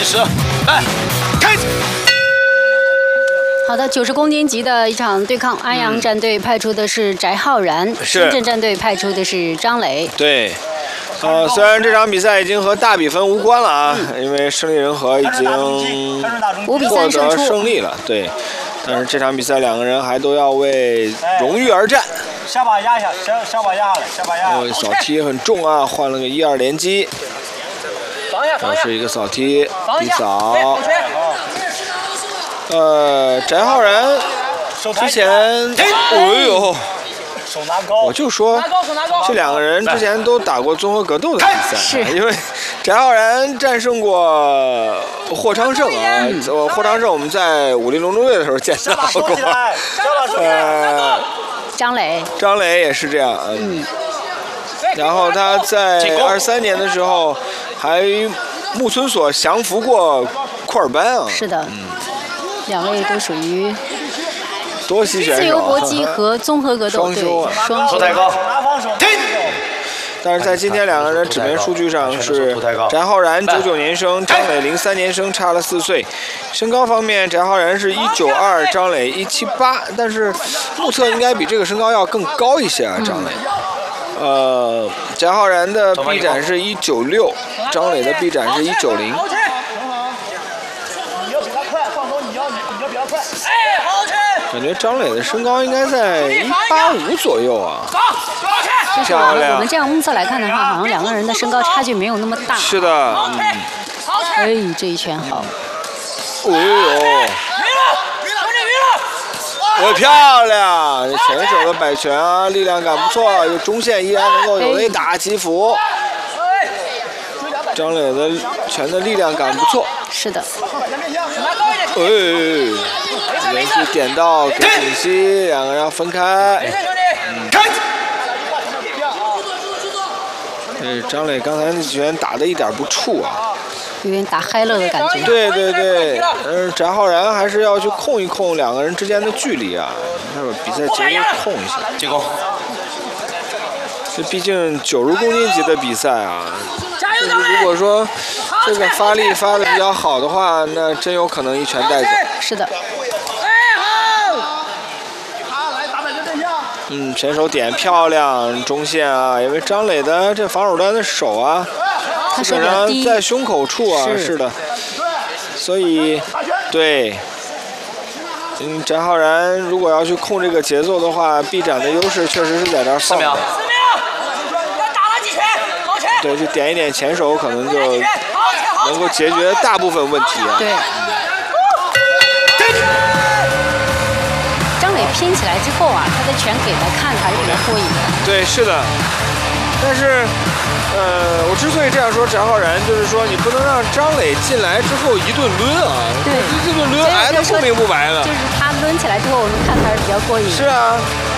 10，来，开始。 好的，90公斤级的一场对抗，安阳战队派出的是翟浩然，深圳战队派出的是张磊。 对。虽然这场比赛已经和大比分无关了啊，因为胜利人和已经 5比3 获得胜利了，对。但是这场比赛两个人还都要为荣誉而战。 下把压一下，下把压了，下把压。 扫踢很重啊，换了个1-2连击。这是一个扫踢，低扫。翟浩然之前，哎呦。我就说，这两个人之前都打过综合格斗的比赛，因为翟浩然战胜过霍昌胜啊，霍昌胜我们在武林龙中队的时候见到过，张磊也是这样，然后他在23年的时候还木村所降服过库尔班啊， 是的，两位都属于。 多西选手， 自由搏击和综合格斗，双手抬高， 但是在今天两个人指名数据上是翟浩然99年生，张磊03年生，差了4岁。身高方面，翟浩然是192，张磊178，但是目测应该比这个身高要更高一些啊，张磊。翟浩然的臂展是196，张磊的臂展是190。感觉张磊的身高应该在185左右啊，漂亮。 我们这样目测来看的话，好像两个人的身高差距没有那么大。 是的， 哎，这一拳好。 漂亮！前手的摆拳啊，力量感不错，有中线依然能够有一打击服。张磊的拳的力量感不错。 是的。 连续点到给锦溪，两个人要分开。张磊刚才那拳打的一点不怵啊， 有点打嗨了的感觉。 对，翟浩然还是要去控一控两个人之间的距离啊，要把比赛节奏控一下。 进攻。 这毕竟90公斤级的比赛啊，就是如果说这个发力发的比较好的话，那真有可能一拳带走。 是的。 前手点漂亮，中线啊，因为张磊的这防守端的手啊，基本上在胸口处啊，是的，所以对，翟浩然如果要去控这个节奏的话，臂展的优势确实是在这儿放的。对，就点一点前手，可能就能够解决大部分问题啊。 对。拼起来之后啊，他的拳给他看还是比较过瘾的。 对，是的。但是，我之所以这样说翟浩然，就是说你不能让张磊进来之后一顿抡啊， 对， 这顿抡挨得不明不白的。 就是他抡起来之后，我们看还是比较过瘾。 是啊，